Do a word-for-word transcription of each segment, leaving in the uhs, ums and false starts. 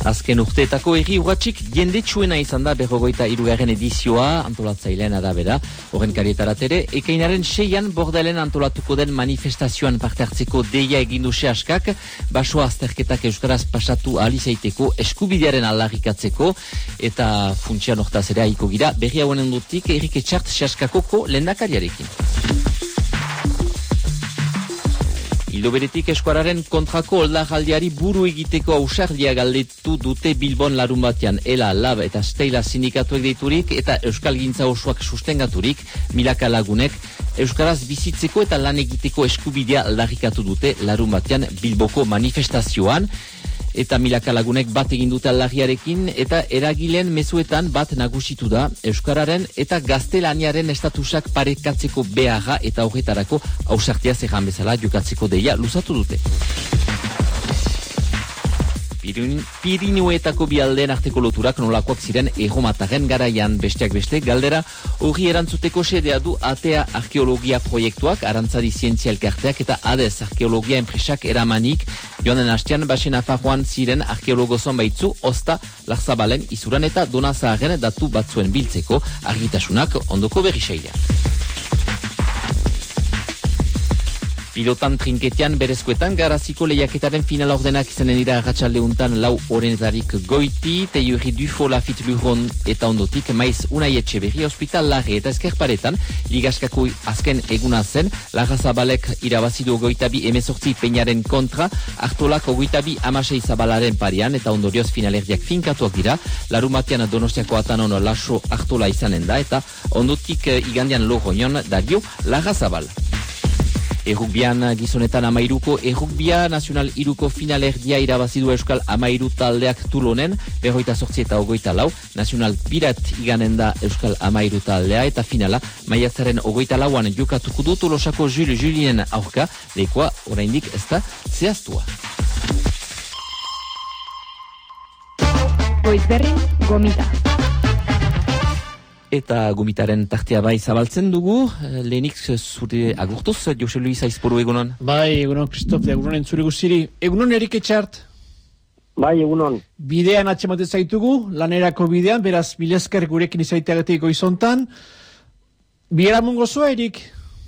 Azken urteetako erri urratxik jendetsuena izan da berrogeita hirugarren edizioa antolatzailean arabera. Horren karietaratere, ekainaren seian bordelen antolatuko den manifestazioan parte hartzeko deia egindu sehaskak, basoa azterketak euskaraz pasatu alizaiteko eskubidearen aldarrikatzeko, eta funtsian hortaz ere haiko gira, berri hauen endutik Erik Etxart sehaskakoko lehendakariarekin. Ildo beretik eskuararen kontrako oldarraldiari buru egiteko ausardia galdetu dute Bilbon larun batean. Ela, Lab eta Steila sindikatuek deiturik eta Euskal Gintza osoak sustengaturik milaka lagunek euskaraz bizitzeko eta lan egiteko eskubidea aldarrikatu dute larun batean Bilboko manifestazioan. Eta milaka lagunek bat egin dute aldarriarekin eta eragileen mezuetan bat nagusitu da euskararen eta gaztelaniaren estatusak parekatzeko beharra eta horretarako ausartia zerran bezala jokatzeko deia luzatu dute. Pirinuetako bi aldeen arteko loturak nolakoak ziren erromataren garaian, besteak beste galdera hori erantzuteko xedea du Atea arkeologia proiektuak, Arantzadi zientzia elkarteak eta Adez arkeologia enpresak eramanik joan den hastean basen afarroan ziren arkeologo zonbaitzu Osta, Larzabalen, Izuran eta Donazaharen datu batzuen biltzeko argitasunak ondoko berrisaila. Pilotan trinketean berezkoetan garaziko lehiaketaren final ordenak izanen dira arratsaldeuntan lau orenetarik goiti, Teiuri Dufo Lafit Luron eta ondotik maiz Unai Etxeberri Hospital Larre eta Eskerparetan ligaskako azken eguna zen, Larra Zabalek irabazidu goitabi emezortzi peinaren kontra, Artolak goitabi amasei Zabalaren parian eta ondorioz finalerdiak finkatuak dira, Larumatean Donostiako Atanon Laso Artola izanen da eta ondotik igandian Loroñon Dario Larra Zabal. Errukbian gizonetan amairuko errukbia nazional iruko finalerdia irabazidu euskal amairu taldeak Tulonen, berroita sortzi eta ogoita lau, nazional birat iganen da euskal amairu taldea eta finala maiatzaren ogoita lauan jokatuko du Tolosako Jules Julien aurka, lekoa oraindik ez da zehaztua. Goizberrin gomita. Eta gomitaren tartea bai zabaltzen dugu, lehenik zure agurtuz, Jose Luis Aizpuru egunon. Bai, egunon, Kristof, egunon entzure guziri. Egunon, Erik Etxart. Bai, egunon. Bidean atxematen zaitugu, lanerako bidean, beraz, milezker gurekin izaiteagatiko izontan. Biera mungo zua, Erik?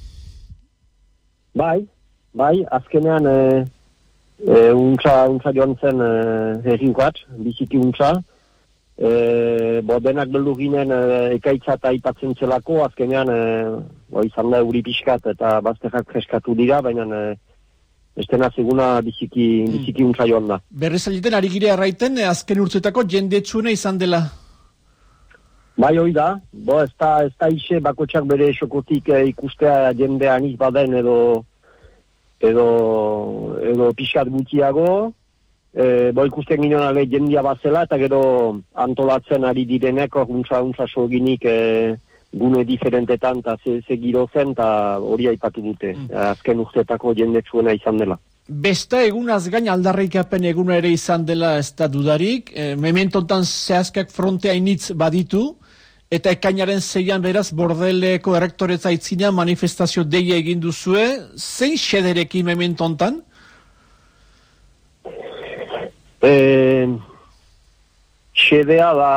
Bai, bai, azkenean, e, e, untza, untza joan zen e, herriukat, biziki untza. E, bo, denak beldu ginen e, ekaitza eta aipatzen zelako, azkenean e, bo, izan da euri pixkat eta bazterrak freskatu dira, baina e, estena seguna biziki, biziki untza joan da. Berriz aliten, ari gire arraiten, azken urtzetako jendetsune izan dela? Bai, hoi da, bo, ez da, ez da ise bakotxak bere esokotik e, ikustea jendean izbaden edo, edo, edo pixkat gutiago. E, bo ikusten ginen ale jendia bazela eta gero antolatzen ari direnek untza untza soginik e, gune diferentetan eta ze, ze giro zen eta hori aipatu dute. Mm. Azken urteetako jendetsuena izan dela. Besta egunaz gain aldarrikapen eguna ere izan dela ez da dudarik. E, mementontan zehazkak frontea initz baditu eta ekainaren zeian beraz bordeleko errektoretza itzina manifestazio deia egin duzue. Zein xederekin mementontan? E, xedea da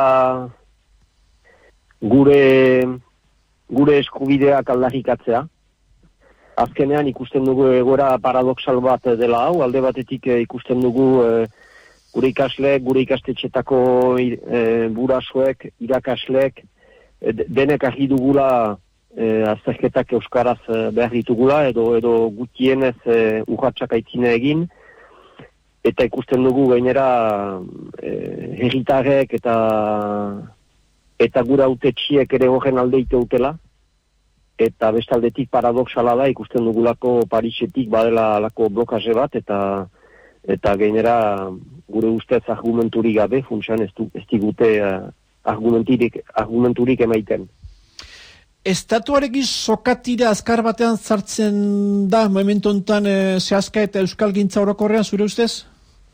gure gure eskubideak aldarrikatzea. Azkenean ikusten dugu egoera paradoxal bat dela hau, alde batetik ikusten dugu e, gure ikasleek, gure ikastetxetako e, burasoek, irakasleek e, denek argi dugula e, azterketak euskaraz e, behar ditugula edo, edo gutienez e, urratsak aitzine egin. Eta ikusten dugu gainera e, herritarrek eta eta gura hautetsiek ere horren alde iteutela. Eta bestaldetik paradoxala da ikusten dugulako Parisetik badela alako blokaje bat eta eta gainera gure ustez argumenturik gabe funtsan ez, ez digute uh, argumenturik, argumenturik emaiten. Estatuarekin sokatira azkar batean zartzen da momentu honetan e, zehazka eta Euskal Gintza orokorrean zure ustez?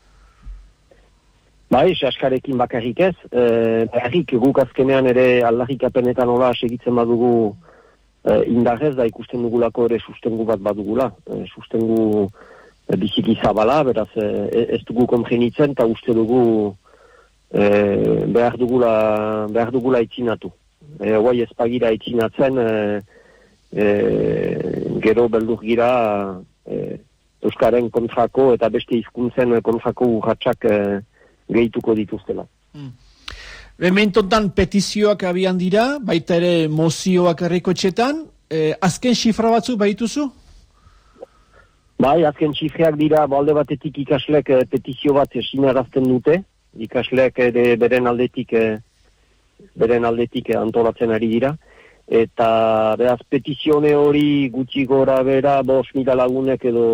Bai, zehazkarekin bakarrik ez. E, bakarrik guk azkenean ere aldarrikapenetan hola segitzen badugu e, indarrez da ikusten dugulako ere sustengu bat badugula. E, sustengu e, biziki zabala, beraz e, ez dugu konjenitzen eta uste dugu e, behar dugula, behar dugula itzinatu. E, Guai ezpagira itzinatzen, e, e, gero beldur gira e, Euskaren kontrako eta beste hizkuntzen kontrako urratsak e, gehituko dituztela. Mm. Mementontan petizioak abian dira, baita ere mozioak herrikoetxetan, e, azken xifra batzuk baituzu? Bai, azken xifreak dira, balde batetik ikaslek e, petizio bat sinarazten dute, ikaslek ere beren aldetik, e, beren aldetik antolatzen ari dira, eta beraz petizione hori gutxi gora bera bost mila lagunek edo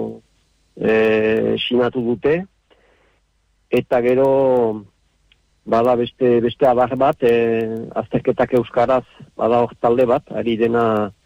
e, sinatu dute, eta gero bada beste, beste abar bat, e, azterketak euskaraz bada hor talde bat, ari dena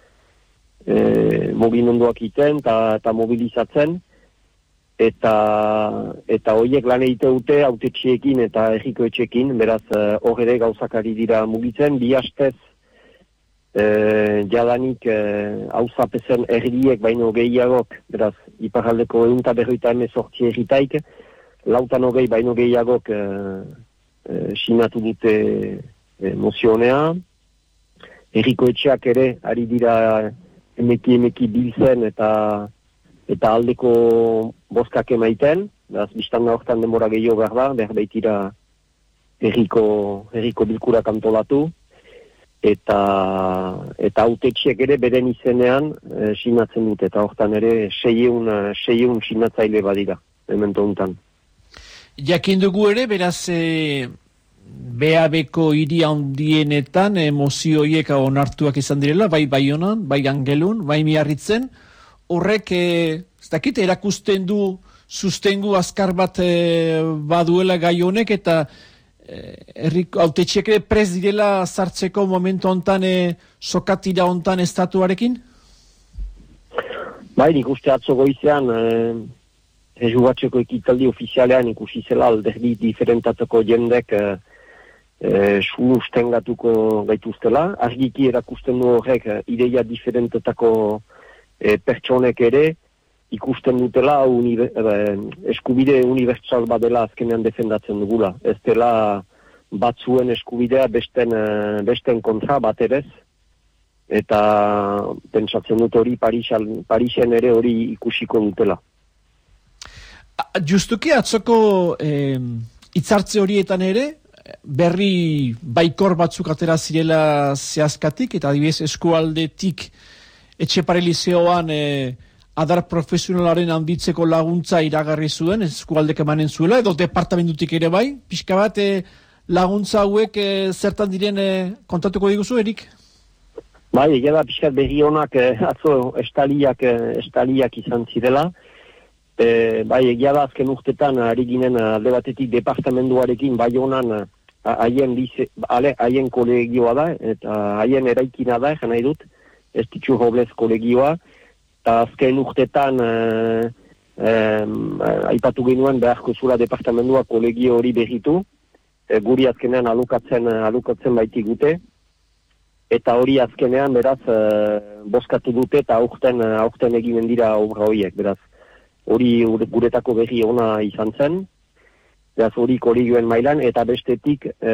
e, mugimenduak iten eta mobilizatzen, eta eta horiek lan egite dute hautetxeekin eta herrikoetxeekin, beraz hor ere gauzak ari dira mugitzen, bi hastez e, jadanik hauzapezen e, erdiek baino gehiagok, beraz iparraldeko ehun eta berrogeita hemezortzi herritaik, lautan hogei baino gehiagok e, e, sinatu dute e, mozionea, herrikoetxeak ere ari dira emeki emeki biltzen eta eta aldeko bozkak emaiten, beraz biztanda horretan denbora gehiago behar da, behar baitira herriko, herriko bilkurak antolatu, eta eta hautetxeak ere beren izenean e, sinatzen dute, eta horretan ere seieun, seieun sinatzaile badira, memento honetan. Jakin dugu ere, beraz, e, B A Bko hiri handienetan emozioiek onartuak izan direla, bai Baionan, bai Angelun, bai Miarritzen, horrek, e, ez dakit, erakusten du sustengu azkar bat e, baduela gai honek, eta herriko hautetxeak ere prez direla sartzeko momentu hontan e, sokatira hontan estatuarekin? Bai, nik uste atzo goizean, e, Rejugatzeko ekitaldi ofizialean ikusi zela alderdi diferentateko jendek e, e, sustengatuko gaituztela. Argiki erakusten du horrek ideia diferentetako e, pertsonek ere ikusten dutela unibe, e, eskubide unibertsal badela azkenean defendatzen dugula. Ez dela batzuen eskubidea besten, e, besten kontra bat erez. Eta pentsatzen dut hori Parisen, Parisen ere hori ikusiko dutela. Justuki atzoko eh, itzartze horietan ere, berri baikor batzuk atera zirela zehazkatik, eta adibidez eskualdetik Etxepare Lizeoan eh, adar profesionalaren handitzeko laguntza iragarri zuen, eskualdek emanen zuela, edo departamentutik ere bai, pixka bat eh, laguntza hauek eh, zertan diren eh, kontatuko diguzu, Erik? Bai, egia da pixkat berri honak eh, atzo estaliak, eh, estaliak izan zirela. E, bai, egia da azken urtetan ari ginen alde batetik departamenduarekin bai honan haien haien kolegioa da, eta haien eraikina da, egin nahi dut, ez ditxu Robles kolegioa, eta azken urtetan e, e, aipatu genuen beharko zula departamendua kolegio hori berritu, e, guri azkenean alukatzen, alukatzen baitigute, eta hori azkenean beraz e, bozkatu dute eta aurten, aurten eginen dira obra horiek, beraz. Hori guretako berri ona izan zen, beraz hori kolegioen mailan, eta bestetik e,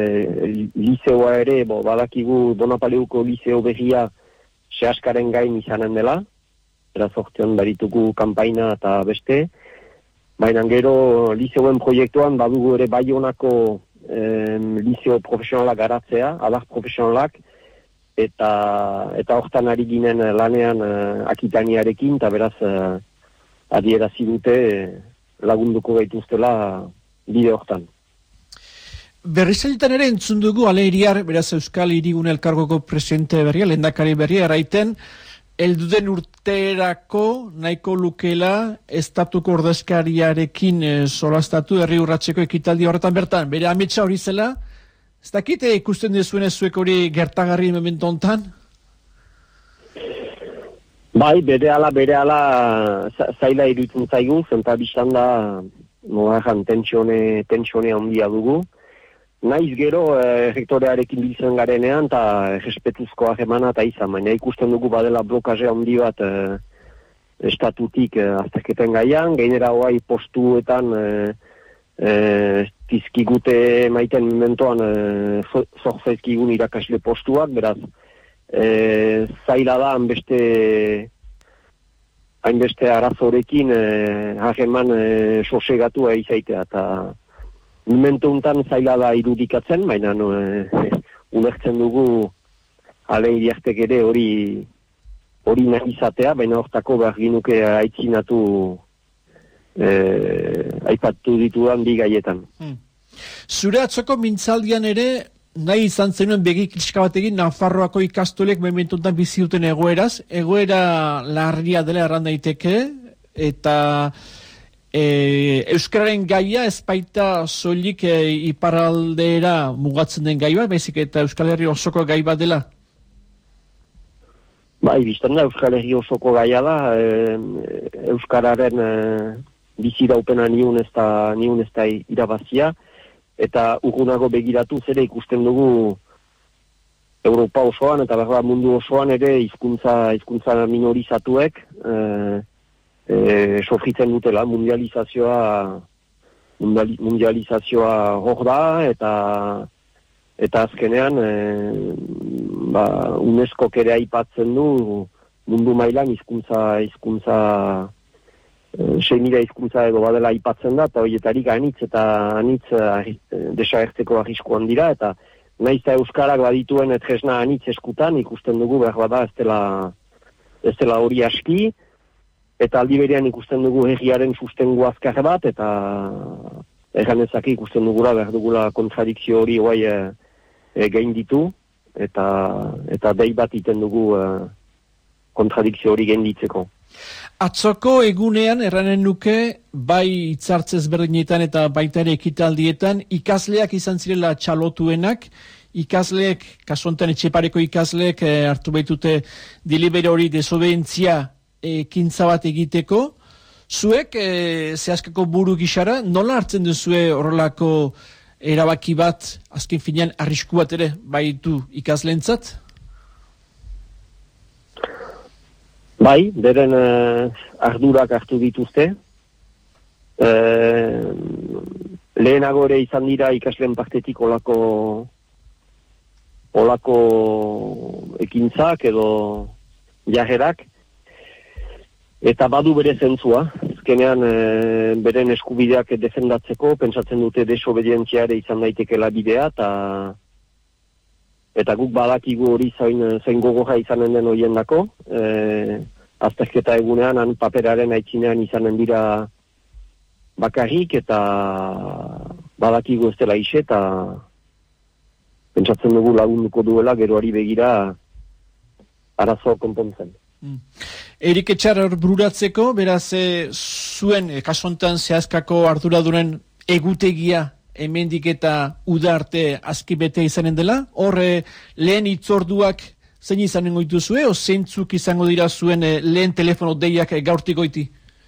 lizeoa ere, bo, badakigu Donapaleuko lizeo berria sehaskaren gain izanen dela, beraz hortzen baritugu kanpaina eta beste, baina gero lizeoen proiektuan badugu ere Baionako e, lizeo profesionalak garatzea, adar profesionalak, eta eta hortan ari ginen lanean e, Akitaniarekin, eta beraz e, adierazi dute lagunduko gaituztela bide hortan. Berrizailetan ere entzun dugu Ale Iriar, beraz Euskal Hirigune Elkargoko presidente berria, lehendakari berria, eraiten, elduden urterako nahiko lukela estatuko ordezkariarekin e, solastatu herri urratzeko ekitaldi horretan bertan. Bere ametsa hori zela, ez dakite ikusten dezuen zuek hori gertagarri momentu hontan? Bai, bere ala, bere ala zaila iruditzen zaigu, zenta biztan da noajan tentsione, tentsione handia dugu. Naiz gero, eh, rektorearekin biltzen garenean, eta respetuzko harremana eta izan, baina ikusten dugu badela blokaje handi bat eh, estatutik eh, azterketen gaian, gainera hoai postuetan eh, eh, dizkigute maiten momentuan e, zorzaizkigun irakasle postuak, beraz, e, zaila da hainbeste hainbeste arazorekin e, hageman e, sosegatua izaitea, eta momentu untan zaila da irudikatzen, baina no, e, ulertzen dugu ale iriartek ere hori hori nahi izatea, baina hortako behar ginuke aitzinatu eh, aipatu ditudan bi gaietan. Hmm. Zure atzoko mintzaldian ere, nahi izan zenuen begi kliska bat egin Nafarroako ikastolek mementuntan bizi duten egoeraz, egoera larria dela erran daiteke, eta e, euskararen gaia ez baita soilik e, iparraldera mugatzen den gai bat, baizik eta Euskal Herri osoko gai bat dela? Bai, biztan da, Euskal Herri osoko gaia da, e, Euskararen e, biziraupena niun ez da, niun ez da irabazia, eta urgunago begiratu zere ikusten dugu Europa osoan, eta berba mundu osoan ere hizkuntza hizkuntza minorizatuek e, e, sofritzen dutela, mundializazioa mundializazioa hor da, eta eta azkenean e, ba, UNESCO ere aipatzen du mundu mailan hizkuntza hizkuntza e, sei mila hizkuntza edo badela aipatzen da, eta horietarik anitz eta anitz e, desagertzeko arriskuan dira, eta naiz eta euskarak badituen tresna anitz eskutan ikusten dugu behar bada ez dela ez dela hori aski, eta aldi berean ikusten dugu herriaren sustengu azkar bat, eta erganezak ikusten dugula behar dugula kontradikzio hori guai e, e, gain ditu, eta eta dei bat iten dugu e, kontradikzio hori gainditzeko. Atzoko egunean erranen nuke bai hitzartzez berdinetan eta baita ere ekitaldietan ikasleak izan zirela txalotuenak, ikasleek, kasu honetan Etxepareko ikasleek e, hartu baitute delibere hori desobedientzia ekintza bat egiteko. Zuek, e, zehazkako buru gixara, nola hartzen duzue horrelako erabaki bat, azken finean arrisku bat ere baitu ikasleentzat? Bai, beren eh, ardurak hartu dituzte. Eh, lehenago ere izan dira ikasleen partetik olako olako ekintzak edo jarrerak, eta badu bere zentzua. Azkenean e, beren eskubideak defendatzeko, pentsatzen dute desobedientzia ere izan daitekela bidea, eta eta guk badakigu hori zain, zain gogorra izanen den horien dako. E, azterketa egunean, han paperaren aitzinean izanen dira bakarrik, eta badakigu ez dela ise, eta pentsatzen dugu lagunduko duela, geroari begira arazo konpontzen. Mm. Erik Etxar bururatzeko, beraz, e, zuen e, kasontan zehazkako arduradunen egutegia hemendik eta uda arte azkibete izanen dela? Hor, e, lehen itzorduak zein izanen goitu zue, o zeintzuk izango dira zuen e, lehen telefono deiak e, gaurtik goiti?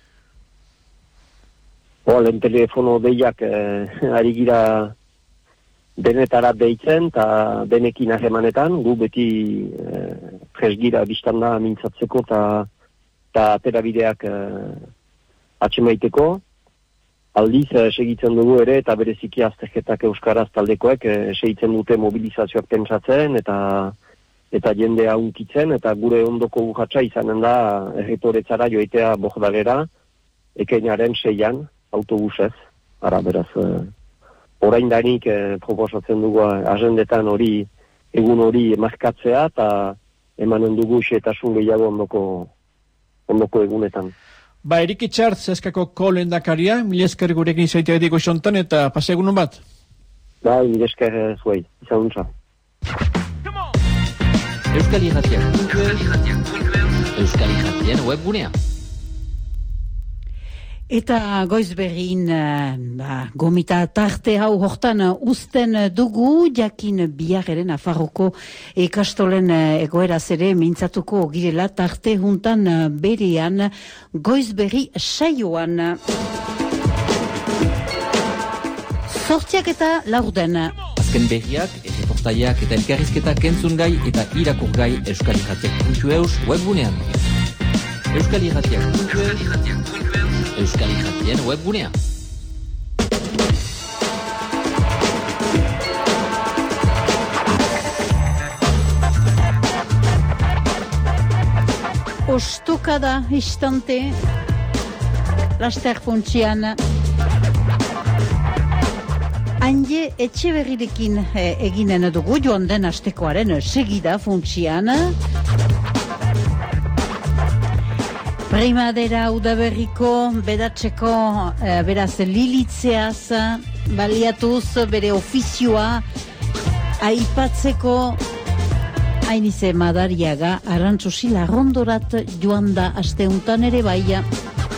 O, lehen telefono deiak e, ari gira denetara deitzen, eta denekin ahemanetan, gu beti e, presgira biztanda mintzatzeko eta aterabideak e, atxemaiteko. Aldiz, e, segitzen dugu ere, eta bereziki azterketak euskaraz taldekoek e, segitzen dute mobilizazioak pentsatzen, eta eta jendea unkitzen, eta gure ondoko urratsa izanen da erretoretzara joitea bordalera, ekainaren seian, autobusez, ara beraz... E, orain danik eh, proposatzen dugu agendetan hori, egun hori markatzea, eta emanen dugu xetasun gehiago ondoko, ondoko egunetan. Ba, Erik Etxar, zehazkako kolendakaria, mila esker gurekin izaitea ediko xontan, eta pasa egunon bat? Ba, mila esker zuei, izan untza. Euskal Irratiak, Euskal Irratien webgunea. Eta Goizberrin ba, gomita tarte hau hortan uzten dugu, jakin biarren Nafarroko ikastolen egoeraz ere mintzatuko girela tarte juntan berean Goizberri saioan. Zortziak eta laurden. Azken berriak, erreportaiak eta elkarrizketak entzun gai eta irakur gai Euskal Irratiak puntu eus webgunean. Euskal Irratiak puntu eus Euskal Irratien webgunea. Burkada istante, laster funtsian. Hande etxe berrirekin e, eginen dugu, joan den astekoaren segida funtsian. Primadera udaberriko bedatzeko e, beraz lilitzeaz baliatuz bere ofizioa aipatzeko Ainize Madariaga Arantxosi Larrondorat joan da asteuntan ere baia.